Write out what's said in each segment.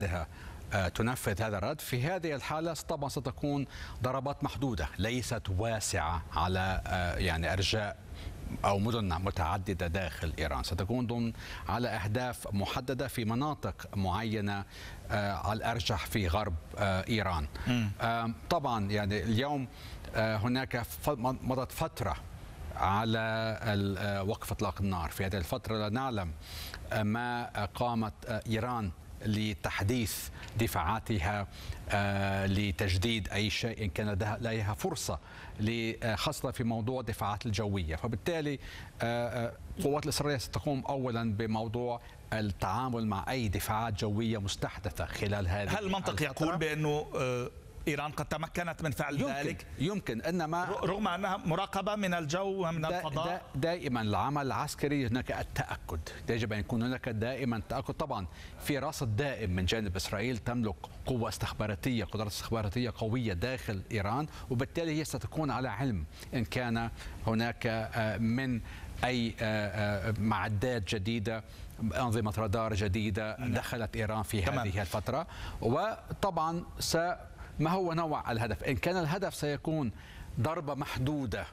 تنفذ هذا الرد. في هذه الحالة طبعا ستكون ضربات محدودة ليست واسعة على يعني أرجاء أو مدن متعددة داخل إيران، ستكون ضمن على أهداف محددة في مناطق معينة على الأرجح في غرب إيران. طبعا يعني اليوم هناك مضت فترة على وقف إطلاق النار. في هذه الفترة لا نعلم ما قامت إيران لتحديث دفاعاتها لتجديد أي شيء إن كان لديها فرصة خاصة في موضوع الدفاعات الجوية. فبالتالي القوات الإسرائيلية ستقوم أولا بموضوع التعامل مع أي دفاعات جوية مستحدثة خلال هذه. هل المنطق يقول بأنه إيران قد تمكنت من فعل ذلك؟ يمكن، إنما رغم أنها مراقبة من الجو ومن الفضاء. دائما العمل العسكري هناك التأكد، يجب أن يكون هناك دائما تأكد. طبعا في رصد دائم من جانب إسرائيل، تملك قوة استخباراتية، قدرات استخباراتية قوية داخل إيران، وبالتالي هي ستكون على علم إن كان هناك من أي معدات جديدة، أنظمة رادار جديدة دخلت إيران في هذه الفترة. وطبعا ما هو نوع الهدف؟ إن كان الهدف سيكون ضربة محدودة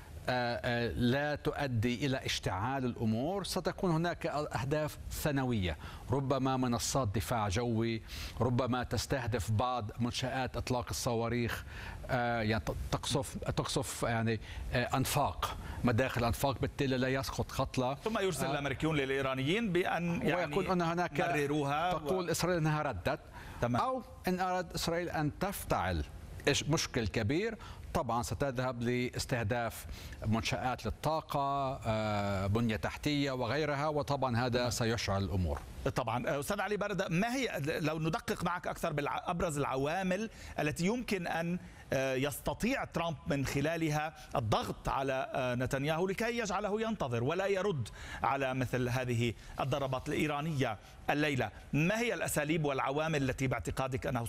لا تؤدي إلى اشتعال الأمور، ستكون هناك أهداف ثانوية، ربما منصات دفاع جوي، ربما تستهدف بعض منشآت إطلاق الصواريخ، يعني تقصف يعني أنفاق، مداخل أنفاق، بالتالي لا يسقط قتلى. ثم يرسل الأمريكيون للإيرانيين بأن ويكون أن هناك مرروها تقول إسرائيل أنها ردت. أو إن أراد إسرائيل أن تفتعل مشكل كبير، طبعا ستذهب لاستهداف منشآت للطاقة، بنية تحتية وغيرها، وطبعا هذا سيشعل الأمور. طبعا. أستاذ علي بردة، ما هي، لو ندقق معك أكثر بأبرز العوامل التي يمكن أن يستطيع ترامب من خلالها الضغط على نتنياهو لكي يجعله ينتظر ولا يرد على مثل هذه الضربات الإيرانية الليلة؟ ما هي الأساليب والعوامل التي باعتقادك أنه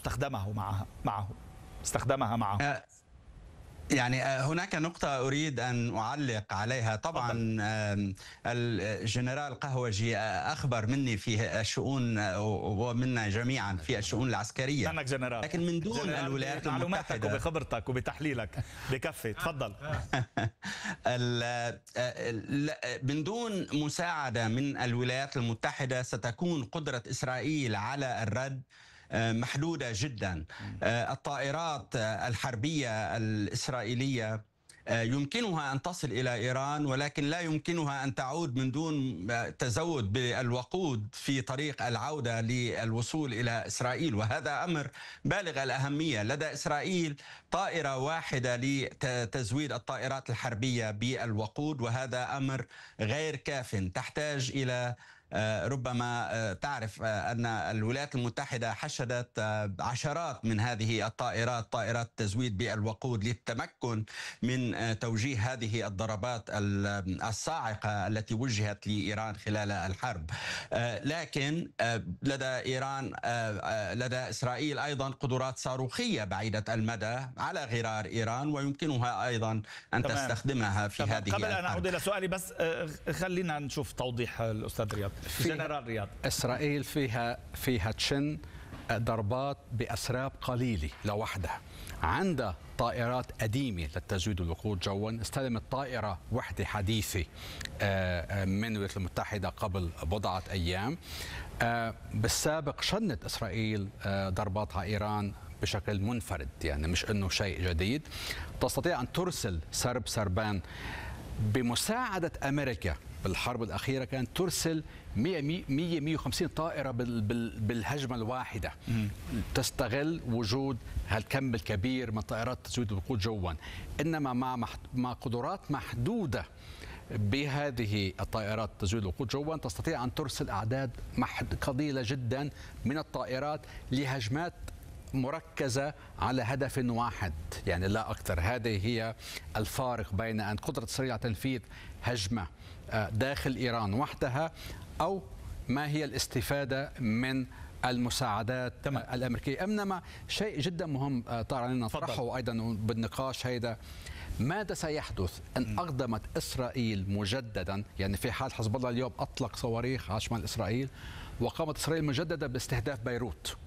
استخدمها معه؟ يعني هناك نقطة أريد أن أعلق عليها. طبعا الجنرال قهوجي أخبر مني في الشؤون ومنا جميعا في الشؤون العسكرية، أنك جنرال، لكن من دون الولايات المتحدة وبخبرتك وبتحليلك بكفي. تفضل. من دون مساعدة من الولايات المتحدة ستكون قدرة إسرائيل على الرد محدودة جدا. الطائرات الحربية الإسرائيلية يمكنها أن تصل إلى إيران، ولكن لا يمكنها أن تعود من دون تزود بالوقود في طريق العودة للوصول إلى إسرائيل، وهذا أمر بالغ الأهمية. لدى إسرائيل طائرة واحدة لتزويد الطائرات الحربية بالوقود، وهذا أمر غير كاف. تحتاج إلى ربما تعرف أن الولايات المتحدة حشدت عشرات من هذه الطائرات، طائرات تزويد بالوقود، للتمكن من توجيه هذه الضربات الصاعقة التي وجهت لإيران خلال الحرب. لكن لدى إسرائيل أيضا قدرات صاروخية بعيدة المدى على غرار إيران، ويمكنها أيضا أن تستخدمها في هذه قبل الحرب. أن أعود إلى سؤالي بس خلينا نشوف توضيح الأستاذ رياض. جنرال رياض، إسرائيل فيها تشن ضربات بأسراب قليلة لوحدها. عندها طائرات قديمة للتزويد والوقود جوا، استلمت طائرة وحدة حديثة من الولايات المتحدة قبل بضعة أيام. بالسابق شنت إسرائيل ضربات على إيران بشكل منفرد، يعني مش أنه شيء جديد. تستطيع أن ترسل سربان بمساعدة أمريكا. بالحرب الأخيرة كانت ترسل 150 طائرة بالهجمة الواحدة، تستغل وجود هالكم الكبير من طائرات تزويد الوقود جوا. إنما مع قدرات محدودة بهذه الطائرات تزويد الوقود جوا، تستطيع أن ترسل أعداد قليلة جدا من الطائرات لهجمات مركزة على هدف واحد، يعني لا أكثر. هذه هي الفارق بين أن قدرة إسرائيل على تنفيذ هجمة داخل إيران وحدها، أو ما هي الاستفادة من المساعدات الأمريكية. إنما شيء جدا مهم طار علينا نطرحه أيضا بالنقاش هيدا: ماذا سيحدث إن أقدمت إسرائيل مجددا، يعني في حال حزب الله اليوم أطلق صواريخ على شمال إسرائيل، وقامت إسرائيل مجددا باستهداف بيروت؟